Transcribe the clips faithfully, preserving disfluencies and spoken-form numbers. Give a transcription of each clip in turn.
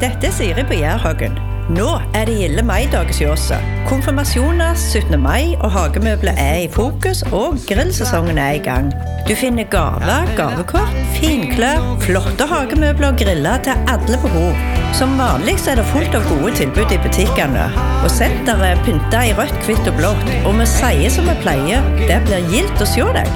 Dette er Siri på Jærhagen. Nå er det gilde mai-dag hos Jåsa. Konfirmasjoner, syttende mai og hagemøbler er i fokus, og grillsesongen er i gang. Du finner gaver, gavekort, finklær, flotte hagemøbler og griller til alle behov. Som vanlig så er det fullt av gode tilbud i butikkene. Og senteret er pyntet i rødt, hvitt og blått. Og vi sier som vi pleier, det blir gildt å se deg.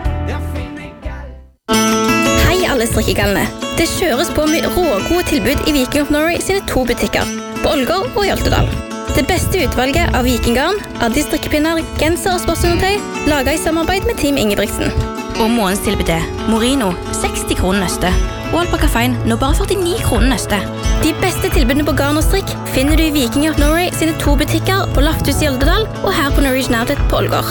Hei alle strikkegallene. Det kjøres på med rågode tilbud i Viking of Norway sine to butikker, på Ålgård og Hjaltedal. Det beste utvalget av vikinggarn, Addi strikkepinner, genser og sportsundertøy, laget i samarbeid med Team Ingebrigtsen. Og månens tilbud er Morino, seksti kroner nøste, og Alpaca Fine, nå bare førtini kroner nøste. De beste tilbudene på garn og strikk finner du i Viking of Norway sine to butikker på Lafthus i Hjaltedal og her på Norwegian Outlet på Ålgård.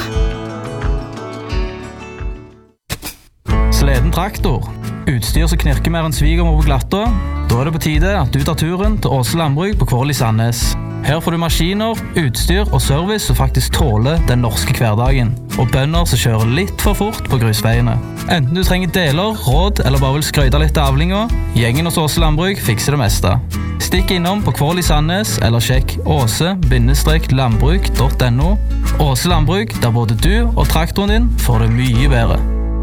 Sleden traktor. Utstyr som knirker mer enn svigermor på glatta. Da er det på tide at du tar turen til Åse Landbruk på Kål i Sandnes. Her får du maskiner, utstyr og service som faktisk tåler den norske hverdagen. Og bønder som kjører litt for fort på grusveiene. Enten du trenger deler, råd eller bare vil skrøyte litt av avlinger, gjengen hos Åse Landbruk fikser det meste. Stikk innom på Kål i Sandnes eller sjekk åse landbruk punktum no. Åse Landbruk, der både du og traktoren din får det mye bedre.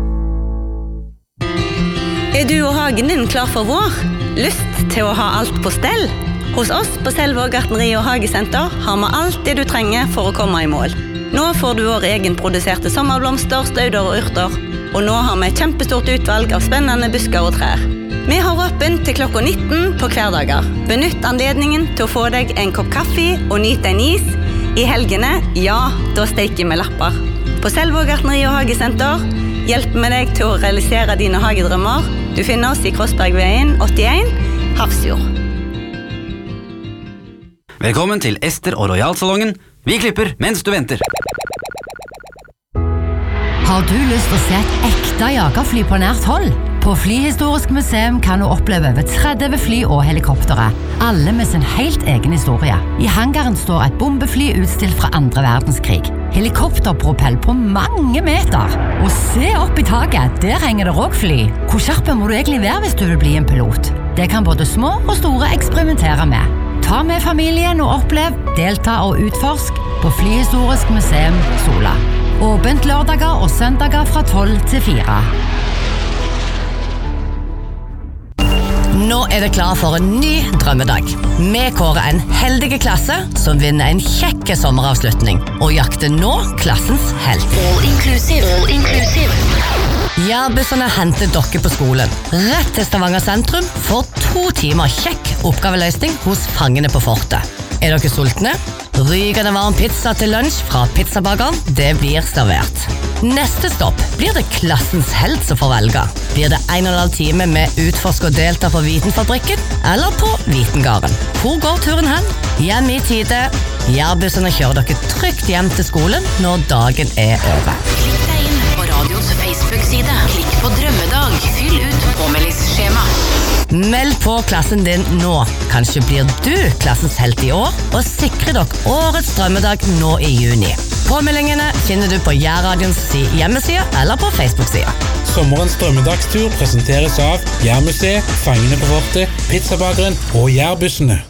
Er du og hagen din klar for vår? Lyst til å ha alt på stell? Hos oss på Selvåg gartneri og hagesenter har vi alt det du trenger for å komme i mål. Nå får du vår egenproduserte sommerblomster, stauder og urter. Og nå har vi et kjempestort utvalg av spennende busker og trær. Vi har åpent til klokka nitten på hverdager. Benytt anledningen til å få deg en kopp kaffe og nyte en is. I helgene, ja, da steker vi lapper. På Selvåg gartneri og hagesenter hjelper vi deg til å realisere dine hagedrømmer. Du finner oss i Krossbergveien åttien, Hafrsfjord. Velkommen til Ester og Royal-salongen. Vi klipper mens du venter. Har du lyst til å se et ekte jagerfly på nært hold? På Flyhistorisk museum kan du oppleve over tretti fly og helikoptere, alle med sin helt egen historie. I hangaren står et bombefly utstilt fra andre verdenskrig. Helikopterpropell på mange meter. Og se opp i taket, der henger det råkfly. Hvor skjerpe må du egentlig være hvis du vil bli en pilot? Det kan både små og store eksperimentere med. Ta med familien og opplev, delta og utforsk på Flyhistorisk museum Sola. Åpent lørdager og søndager fra tolv til fire. Nå er det klar for en ny drømmedag. Vi kårer en heldige klasse som vinner en kjekke sommeravslutning og jakter nå klassens helt. All inclusive, all inclusive. Jærbussene henter dere på skolen. Rett til Stavanger sentrum for to timer kjekk oppgaveløsning hos fangene på fortet. Er dere sultne? Rykende varm pizza til lunsj fra pizzabakeren, det blir servert. Neste stopp blir det klassens helt som får velge. Blir det en og en halv time med utforsk og delta på Vitenfabrikken, eller på Vitengarden? Hvor går turen hen? Hjem i tide. Jærbussene kjører dere trygt hjem til skolen når dagen er over. Klikk deg inn på radions Facebook-side. Klikk på drømmedag. Fyll ut påmeldingsskjema. Meld på klassen din nå. Kanskje blir du klassens helt i år, og sikrer dere årets drømmedag nå i juni. Påmeldingene finner du på Jærradions hjemmeside eller på Facebook-sida. Sommerens drømmedagstur presenteres av Jærmuseet, Fangene på fortet, Pizzabakeren og Jærbussene.